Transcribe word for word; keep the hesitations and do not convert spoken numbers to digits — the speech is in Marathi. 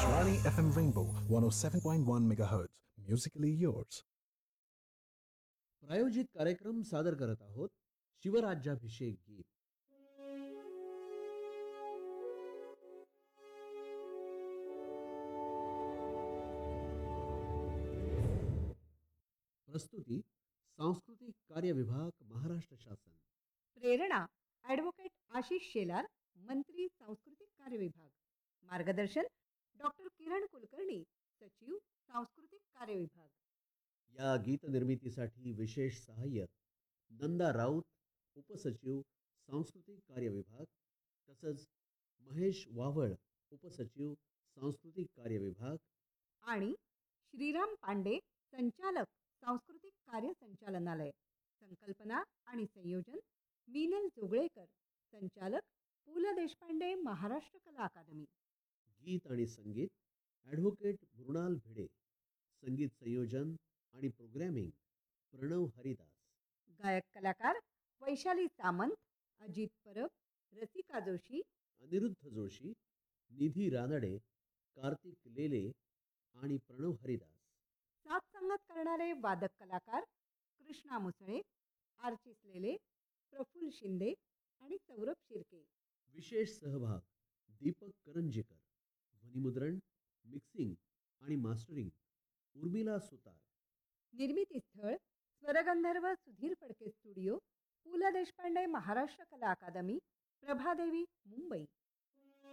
Akashvani F M Rainbow one oh seven point one megahertz. Musically yours. प्रायोजित कार्यक्रम सादर करत आहोत शिवराज्याभिषेक गीत. प्रस्तुती सांस्कृतिक कार्य विभाग, महाराष्ट्र शासन. प्रेरणा ॲडव्होकेट आशिष शेलार, मंत्री सांस्कृतिक कार्य विभाग. मार्गदर्शन डॉक्टर किरण कुलकर्णी, सचिव सांस्कृतिक कार्य विभाग. या गीत निर्मितीसाठी विशेष सहाय्यक नंदा राऊत, उपसचिव सांस्कृतिक कार्य विभाग, तसंच महेश वावळ, उपसचिव सांस्कृतिक कार्य विभाग, आणि श्रीराम पांडे, संचालक सांस्कृतिक कार्य संचालनालय. संकल्पना आणि संयोजन मीनल जोगळेकर, संचालक पु ल देशपांडे महाराष्ट्र कला अकादमी. गीत आणि संगीत ॲडव्होकेट मृणाल भिडे, संगीत संयोजन आणि प्रोग्रॅमिंग प्रणव हरिदास. गायक कलाकार वैशाली सामंत, अजित परब, रसिका जोशी, अनिरुद्ध जोशी, निधी रानडे, कार्तिक लेले आणि प्रणव हरिदास. साथ संगत करणारे वादक कलाकार कृष्णा मुसळे, आर्चिस लेले, प्रफुल्ल शिंदे आणि सौरभ शिर्के. विशेष सहभाग दीपक करंजीकर. ध्वनिमुद्रण, मिक्सिंग आणि मास्टरिंग उर्मिला सुतार. निर्मिती स्थळ स्वरगंधर्व सुधीर फडके स्टुडिओ, पु ल देशपांडे महाराष्ट्र कला अकादमी, प्रभादेवी, मुंबई.